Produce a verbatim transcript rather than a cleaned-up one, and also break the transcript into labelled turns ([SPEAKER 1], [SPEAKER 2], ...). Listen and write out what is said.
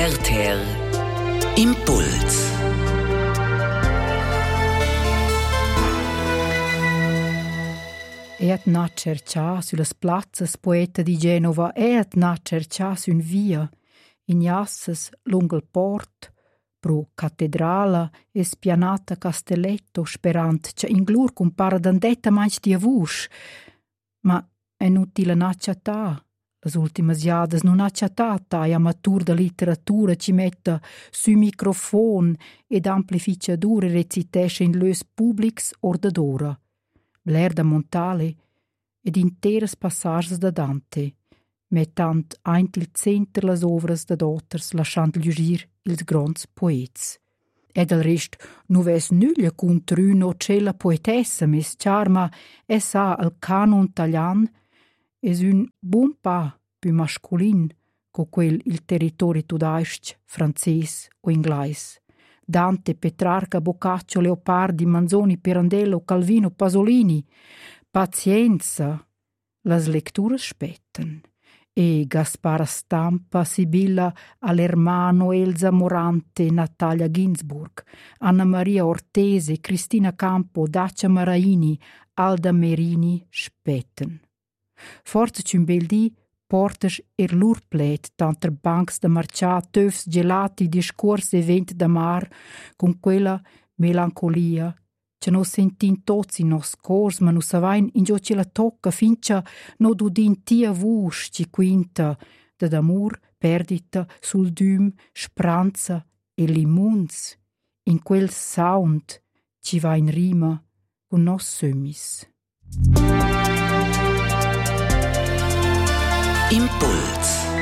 [SPEAKER 1] R T R Impuls.
[SPEAKER 2] E at na cercià sulle plazzas poeta di Genova, e at na cercià sun via, in jassas lungo il port, pro cattedrala e spianata castelletto, sperant che in glur compara d'andetta manch di avus. Ma è inutile n'acciatà. Las ultimas jadas non acciatata e amatur da literatura ci metta su microfon ed amplificadure recitesce in lös publics ordadora. Bler da Montale ed interas passages da Dante, mettant aint il center las ovras da dotters lasciant giugir ils gronds poets. Ed al rest nu ves nuglia contrù no c'è la poetessa mes charma e sa al canon taglian es un buon pa più masculin co quel il territori tudaisc, frances o inglais. Dante, Petrarca, Boccaccio, Leopardi, Manzoni, Pirandello, Calvino, Pasolini. Pazienza, las lecturas spetten. E Gaspara Stampa, Sibilla Alermano, Elsa Morante, Natalia Ginsburg, Anna Maria Ortese, Cristina Campo, Dacia Maraini, Alda Merini spetten. Forza c'un bel di portas er lur plet, tanter bancs da marcià, töfs gelati, discorsi e vent da mar, con quella melancolia, che no sentin tots in nos cors, ma no savain in gio ce la tocca, fincia no dudin tia vus, ci quinta, dad amur, perdita, sul düm, spranza e limuns, in quel sound ci va in rima con nos sömis.
[SPEAKER 1] Impuls.